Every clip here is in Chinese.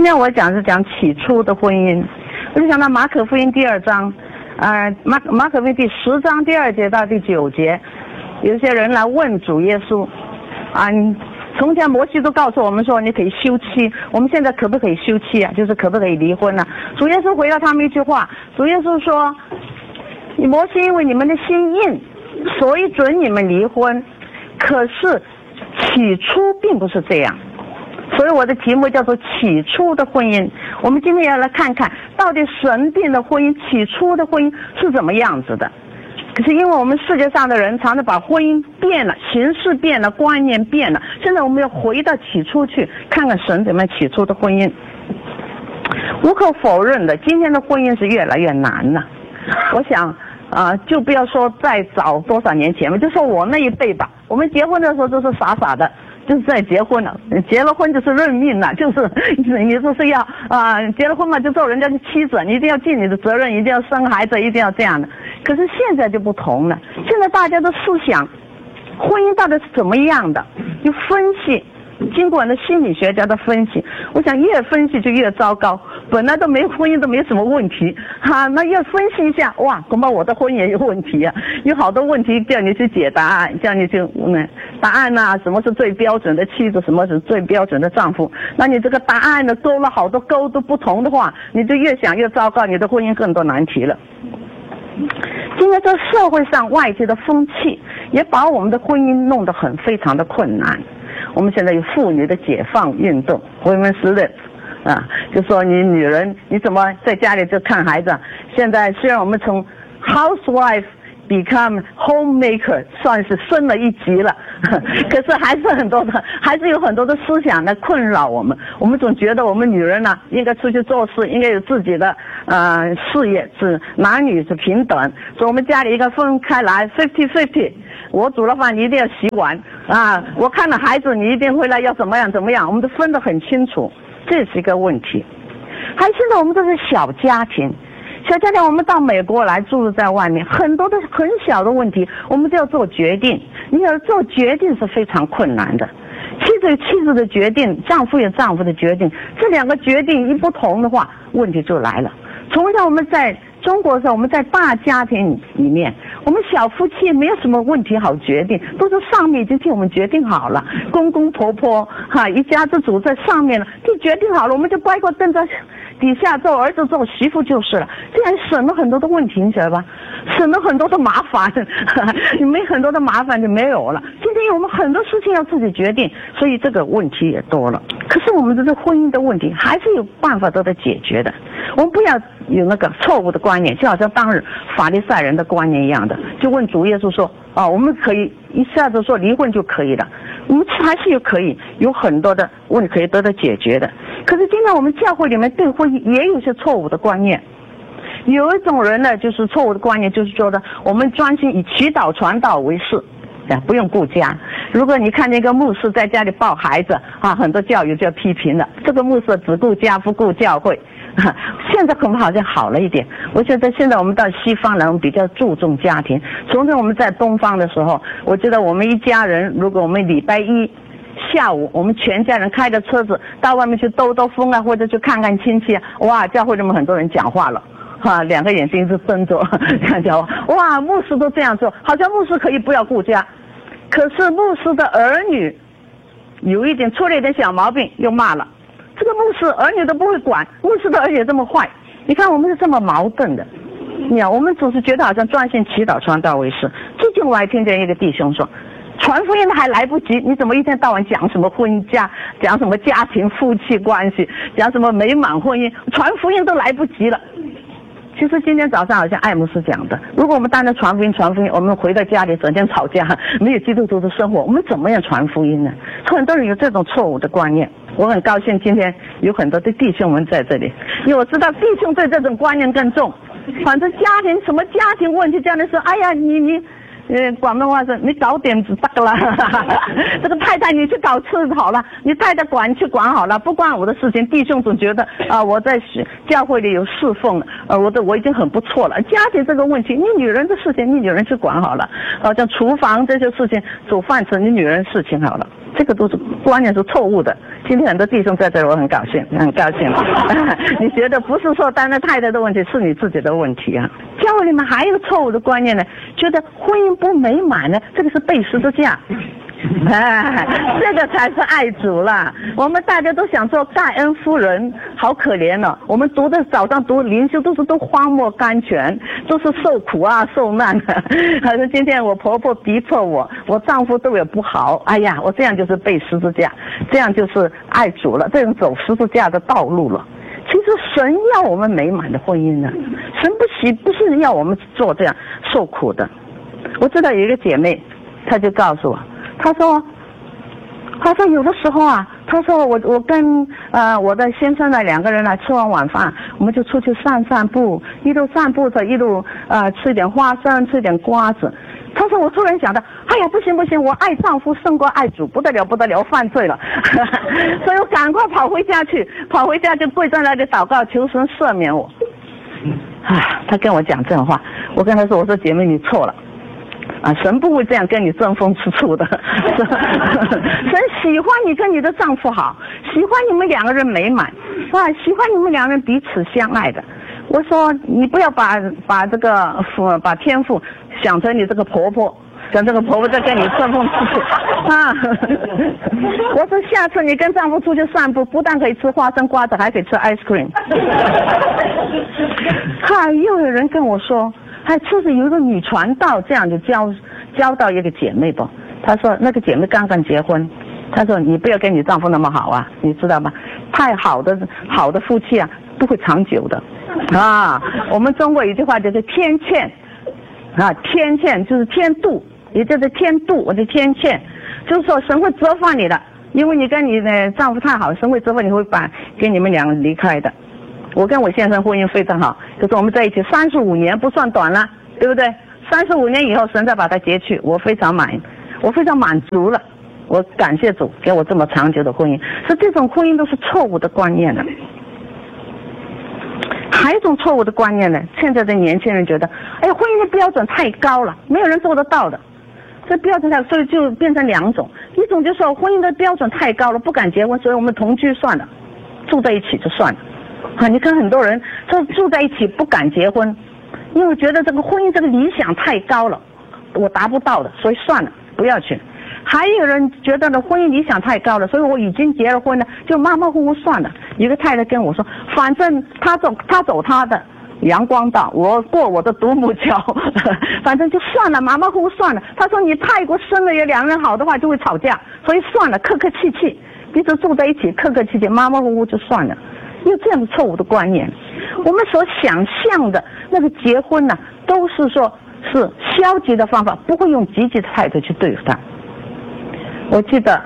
天我讲是讲起初的婚姻，我就想到马可福音第2章，马可福音第10章第2节到第9节，有些人来问主耶稣，从前摩西都告诉我们说你可以休妻，我们现在可不可以休妻啊？就是可不可以离婚啊？主耶稣回答他们一句话，主耶稣说，摩西因为你们的心硬，所以准你们离婚，可是起初并不是这样。所以我的题目叫做起初的婚姻。我们今天要来看看到底神定的婚姻，起初的婚姻是怎么样子的。可是因为我们世界上的人常常把婚姻变了，形式变了，观念变了，现在我们要回到起初去看看神怎么起初的婚姻。无可否认的，今天的婚姻是越来越难了。我想就不要说再早多少年前了，就说我那一辈吧，我们结婚的时候都是傻傻的，就是在结婚了，结了婚就是认命了，就是你就是要结了婚嘛，就做人家的妻子，你一定要尽你的责任，一定要生孩子，一定要这样的。可是现在就不同了，现在大家的思想，婚姻到底是怎么样的，就分析。经过那心理学家的分析，我想越分析就越糟糕。本来都没婚姻都没什么问题，那越分析一下，哇，恐怕我的婚姻也有问题啊！有好多问题叫你去解答案，叫你去答案啊，什么是最标准的妻子，什么是最标准的丈夫？那你这个答案呢，勾了好多勾都不同的话，你就越想越糟糕，你的婚姻更多难题了。今天这社会上外界的风气也把我们的婚姻弄得非常的困难。我们现在有妇女的解放运动 Women's Rights 就说你女人你怎么在家里就看孩子。现在虽然我们从 housewife become homemaker 算是升了一级了，可是还是有很多的思想来困扰我们。我们总觉得我们女人呢应该出去做事，应该有自己的事业，是男女是平等，所以我们家里应该分开来 50-50。我煮了饭你一定要洗碗我看了孩子你一定回来要怎么样怎么样，我们都分得很清楚，这是一个问题。还现在我们都是小家庭，我们到美国来住在外面，很多的很小的问题我们都要做决定。你要做决定是非常困难的，妻子有妻子的决定，丈夫有丈夫的决定，这两个决定一不同的话，问题就来了。从小我们在中国的时候，我们在大家庭里面，我们小夫妻没有什么问题好决定，都是上面已经替我们决定好了，公公婆婆一家之主在上面了，就决定好了，我们就乖乖跟在底下做儿子做媳妇就是了，这样省了很多的问题，你晓得吧？省了很多的麻烦，你没很多的麻烦就没有了。今天我们很多事情要自己决定，所以这个问题也多了。可是我们这婚姻的问题还是有办法得到解决的。我们不要有那个错误的观念，就好像当日法利赛人的观念一样的，就问主耶稣说我们可以一下子说离婚就可以了，我们还是可以有很多的问题可以得到解决的。可是今天我们教会里面对婚姻也有些错误的观念。有一种人呢，就是错误的观念，就是说的我们专心以祈祷传道为事不用顾家。如果你看见一个牧师在家里抱孩子很多教育就要批评了，这个牧师只顾家不顾教会。现在恐怕好像好了一点，我觉得现在我们到西方来，我们比较注重家庭。从前我们在东方的时候，我觉得我们一家人，如果我们礼拜一下午我们全家人开着车子到外面去兜兜风或者去看看亲戚哇，教会这么很多人讲话了两个眼睛一直瞪着看讲话，哇，牧师都这样做，好像牧师可以不要顾家。可是牧师的儿女有一点出了一点小毛病又骂了，这个牧师儿女都不会管，牧师的儿女这么坏。你看我们是这么矛盾的。我们总是觉得好像专心祈祷传道为事。最近我还听见一个弟兄说，传福音还来不及，你怎么一天到晚讲什么婚家，讲什么家庭夫妻关系，讲什么美满婚姻，传福音都来不及了。其实今天早上好像艾牧师讲的，如果我们单单传福音，我们回到家里整天吵架，没有基督徒的生活，我们怎么样传福音呢？很多人有这种错误的观念。我很高兴今天有很多的弟兄们在这里，因为我知道弟兄对这种观念更重。反正家庭什么家庭问题，这样的说，哎呀你广东话是你搞点子得了，这个太太你去搞吃好了，你太太去管好了，不关我的事情。弟兄总觉得我在教会里有侍奉我已经很不错了。家庭这个问题，你女人的事情你女人去管好了，好像厨房这些事情煮饭吃你女人事情好了，这个都是观念是错误的。 今天很多弟兄在这里，我很高兴，很高兴。你觉得不是说单单太太的问题，是你自己的问题啊？教会里面还有一个错误的观念呢，觉得婚姻不美满呢，这个是背十字架。这个才是爱主了。我们大家都想做盖恩夫人，好可怜哦。我们早上读灵修都荒漠甘泉，都是受苦啊受难的。好像今天我婆婆逼迫我，我丈夫对我不好，哎呀，我这样就是背十字架，这样就是爱主了，这种走十字架的道路了。其实神要我们美满的婚姻呢，神不是要我们做这样受苦的。我知道有一个姐妹，她就告诉我，她说有的时候啊，她说我跟我的先生呢两个人来吃完晚饭，我们就出去散步，一路散步着一路吃一点花生，吃一点瓜子。她说我突然想到，哎呀不行，我爱丈夫胜过爱主，不得了，犯罪了。所以我赶快跑回家就跪在那里祷告，求神赦免我。她跟我讲这种话，我跟她说，我说姐妹你错了。神不会这样跟你争风吃醋的。神喜欢你跟你的丈夫好，喜欢你们两个人美满，喜欢你们两人彼此相爱的。我说你不要把天父想成你这个婆婆，想这个婆婆在跟你争风吃醋啊！我说下次你跟丈夫出去散步，不但可以吃花生瓜子，还可以吃 ice cream。又有人跟我说，就是有一个女传道这样就教到一个姐妹吧。她说那个姐妹刚刚结婚，她说你不要跟你丈夫那么好啊，你知道吗？太好的夫妻啊不会长久的啊。我们中国有句话就是天堑啊，天堑就是天妒，也就是天妒，我的天堑就是说神会责罚你的，因为你跟你的丈夫太好，神会责罚你，会跟你们两个离开的。我跟我先生婚姻非常好，可是我们在一起35年不算短了，对不对？35年以后神再把它截去，我非常满足了。我感谢主给我这么长久的婚姻。所以这种婚姻都是错误的观念的。还有一种错误的观念呢，现在的年轻人觉得，哎呀，婚姻的标准太高了，没有人做得到的。这标准太高，所以就变成两种，一种就是说婚姻的标准太高了，不敢结婚，所以我们同居算了，住在一起就算了。你看很多人说住在一起不敢结婚，因为觉得这个婚姻这个理想太高了，我达不到的，所以算了，不要去。还有人觉得呢，婚姻理想太高了，所以我已经结了婚了，就马马虎虎算了。一个太太跟我说，反正他走他的阳光道，我过我的独木桥，反正就算了，马马虎虎算了。他说你太过深了，也两人好的话就会吵架，所以算了，客客气气，彼此住在一起，客客气气，马马虎虎就算了。有这样的错误的观念，我们所想象的那个结婚呢，都是说是消极的方法，不会用积极的态度去对付他。我记得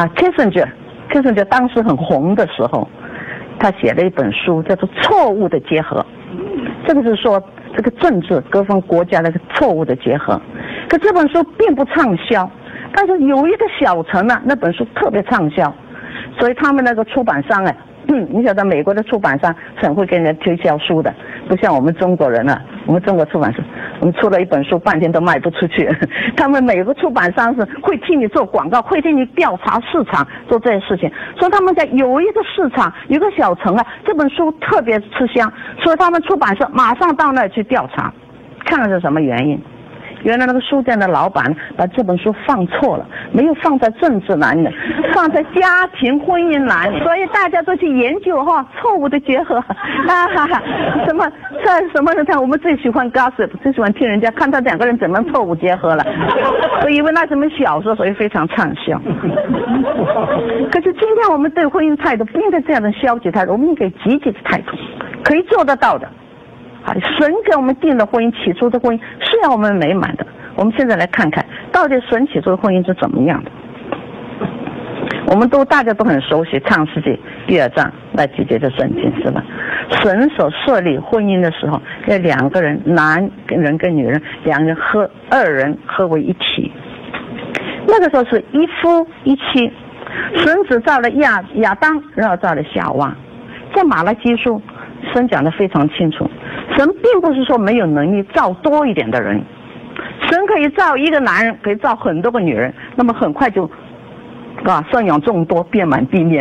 Kissinger 当时很红的时候，他写了一本书叫做《错误的结合》，这个是说这个政治各方国家的错误的结合。可这本书并不畅销，但是有一个小城呢，那本书特别畅销，所以他们那个出版商你晓得美国的出版商是很会给人家推销书的，不像我们中国人啊，我们中国出版社，我们出了一本书半天都卖不出去。他们每个出版商是会替你做广告，会替你调查市场，做这些事情。所以他们在有一个市场，有一个小城啊，这本书特别吃香，所以他们出版社马上到那儿去调查，看看是什么原因。原来那个书店的老板把这本书放错了，没有放在政治栏里，放在家庭婚姻栏里，所以大家都去研究错误的结合什么人看我们最喜欢 gossip， 最喜欢听人家看他两个人怎么错误结合了，我以为那什么小说，所以非常畅销。可是今天我们对婚姻态度不应该这样的消极态度，我们应该积极的态度，可以做得到的。神给我们定的婚姻，起初的婚姻是要我们美满的。我们现在来看看，到底神起初的婚姻是怎么样的。我们大家都很熟悉创世纪第2章那几节的圣经，是吧？神所设立婚姻的时候，要两个人，男人跟女人，二人合为一体。那个时候是一夫一妻，神只造了亚当，然后造了夏娃。在马拉基书神讲得非常清楚，神并不是说没有能力造多一点的人，神可以造一个男人，可以造很多个女人，那么很快就生养众多，遍满地面了。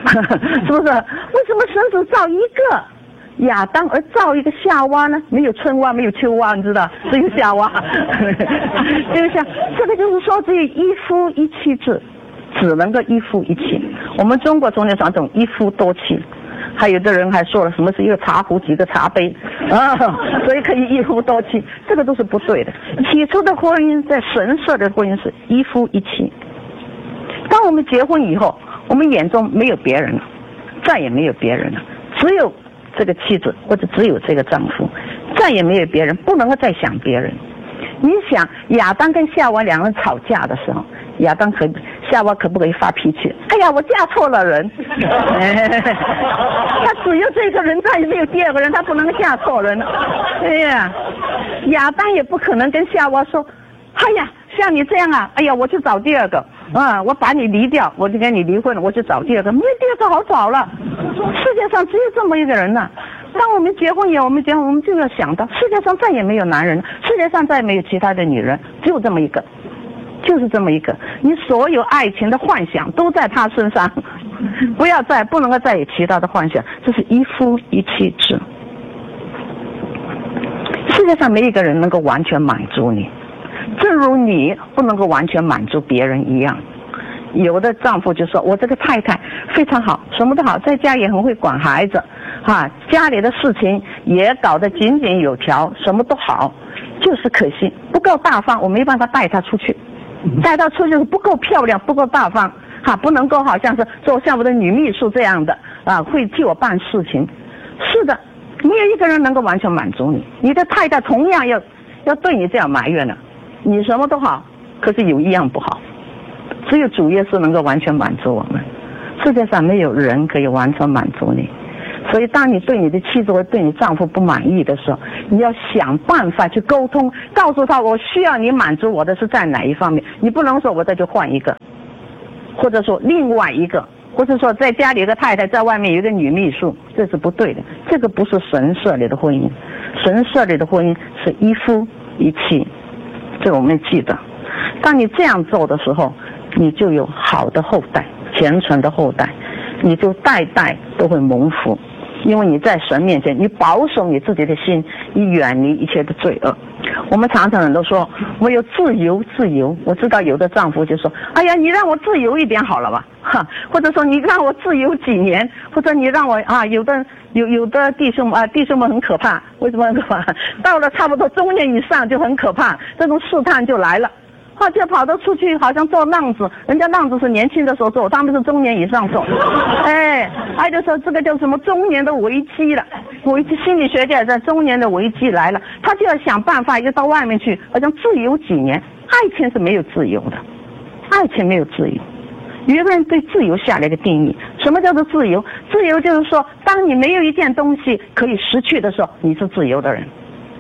是不是？为什么神只造一个亚当而造一个夏娃呢？没有春娃，没有秋娃，你知道，只有夏娃。就像这个就是说，只有一夫一妻制，只能够一夫一妻。我们中国中间传统一夫多妻。还有的人还说了什么是一个茶壶几个茶杯啊，所以可以一夫多妻，这个都是不对的。起初的婚姻，在神设的婚姻是一夫一妻。当我们结婚以后，我们眼中没有别人了，再也没有别人了，只有这个妻子或者只有这个丈夫，再也没有别人，不能够再想别人。你想亚当跟夏娃两个人吵架的时候，夏娃可不可以发脾气？哎呀，我嫁错了人。他只有这个人，再也没有第二个人，他不能嫁错人。哎呀，亚当也不可能跟夏娃说，哎呀，像你这样啊，哎呀，我去找第二个啊，我把你离掉，我就跟你离婚了，我去找第二个，没有第二个好找了。世界上只有这么一个人了。当我们结婚以后，我们就要想到，世界上再也没有男人了，世界上再也没有其他的女人，只有这么一个，就是这么一个。你所有爱情的幻想都在他身上，不能够再有其他的幻想，这是一夫一妻制。世界上没一个人能够完全满足你，正如你不能够完全满足别人一样。有的丈夫就说，我这个太太非常好，什么都好，在家也很会管孩子家里的事情也搞得井井有条，什么都好，就是可惜不够大方，我没办法带她出去，带她出去不够漂亮，不够大方不能够好像是做像我的女秘书这样的会替我办事情。是的，没有一个人能够完全满足你，你的太太同样要对你这样埋怨了，你什么都好，可是有一样不好，只有主耶稣能够完全满足我们，世界上没有人可以完全满足你。所以当你对你的妻子或对你丈夫不满意的时候，你要想办法去沟通，告诉他我需要你满足我的是在哪一方面，你不能说我这就换一个，或者说另外一个，或者说在家里有个太太，在外面有一个女秘书，这是不对的，这个不是神设里的婚姻。神设里的婚姻是一夫一妻，这个我们记得。当你这样做的时候，你就有好的后代，虔诚的后代，你就代代都会蒙福，因为你在神面前，你保守你自己的心，你远离一切的罪恶。我们常常都说我有自由，我知道有的丈夫就说，哎呀，你让我自由一点好了吧，或者说你让我自由几年，或者你让我有的弟兄们很可怕。为什么很可怕？到了差不多中年以上就很可怕，这种试探就来了，就跑到出去好像做浪子，人家浪子是年轻的时候做，他们是中年以上做。还就说这个叫什么中年的危机了，心理学家在中年的危机来了，他就要想办法，就到外面去，好像自由几年。爱情是没有自由的，爱情没有自由。有一个人对自由下了一个定义，什么叫做自由？自由就是说，当你没有一件东西可以失去的时候，你是自由的人。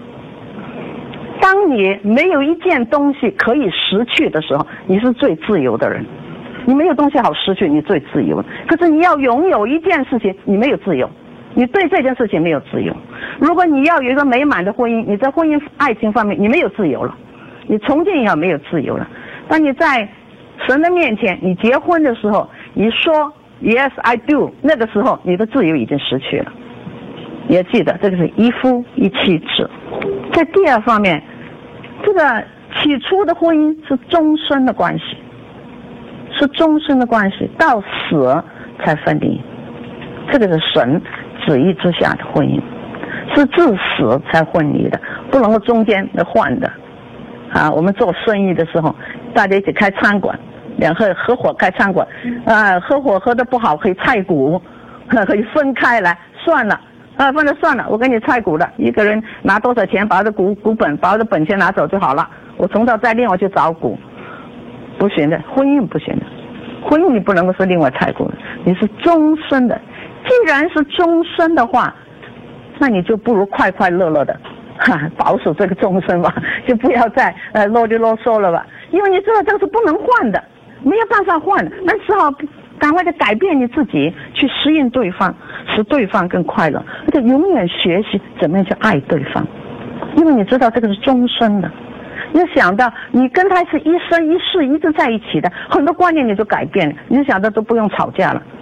当你没有一件东西可以失去的时候，你是最自由的人。你没有东西好失去，你最自由。可是你要拥有一件事情，你没有自由，你对这件事情没有自由。如果你要有一个美满的婚姻，你在婚姻爱情方面你没有自由了，你从今以后没有自由了。当你在神的面前，你结婚的时候，你说 Yes I do， 那个时候你的自由已经失去了。你要记得，这个是一夫一妻制。在第二方面，这个起初的婚姻是终身的关系，是终身的关系，到死才分离。这个是神旨意之下的婚姻，是至死才分离的，不能够中间的换的。我们做生意的时候，大家一起开餐馆，两个合伙开餐馆，合伙合得不好可以拆股，可以分开来，算了。分了算了，我给你拆股了，一个人拿多少钱，把我的股本，把我的本钱拿走就好了，我从头再另外去找股，不行的，婚姻不行的，婚姻你不能够是另外拆股的，你是终身的。既然是终身的话，那你就不如快快乐乐的保守这个终身吧，就不要再啰里啰嗦了吧，因为你知道这个是不能换的，没有办法换的，那只好赶快的改变你自己，去适应对方，使对方更快乐，而且永远学习怎么样去爱对方，因为你知道这个是终身的。你要想到你跟他是一生一世一直在一起的，很多观念你就改变了，你就想到都不用吵架了，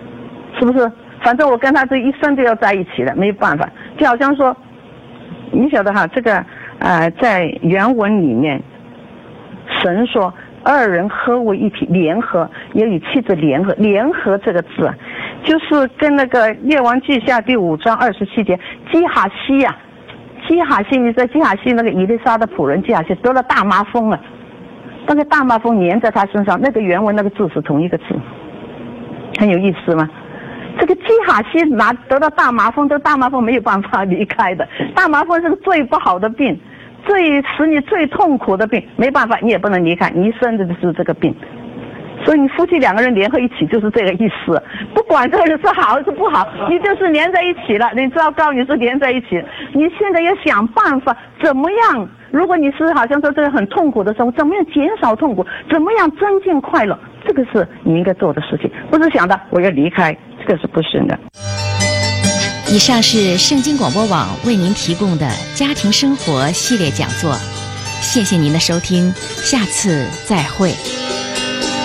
是不是？反正我跟他这一生都要在一起的，没有办法。就好像说，你晓得哈，这个在原文里面，神说二人合为一体，联合，也与妻子联合。联合这个字，就是跟那个列王记下第5章27节，基哈西呀，基哈西，你知道基哈西那个以利沙的仆人基哈西得了大麻风了，那个大麻风粘在他身上，那个原文那个字是同一个字，很有意思吗？这个基哈西得到大麻风，这个大麻风没有办法离开的，大麻风是个最不好的病，最使你最痛苦的病，没办法，你也不能离开，你一生的是这个病。所以你夫妻2个人联合一起就是这个意思，不管这个人是好还是不好，你就是连在一起了，你糟糕，你是连在一起。你现在要想办法怎么样，如果你是好像说这个很痛苦的时候，怎么样减少痛苦，怎么样增进快乐，这个是你应该做的事情，不是想到我要离开，这个是不行的。 以上是圣经广播网为您提供的家庭生活系列讲座，谢谢您的收听，下次再会。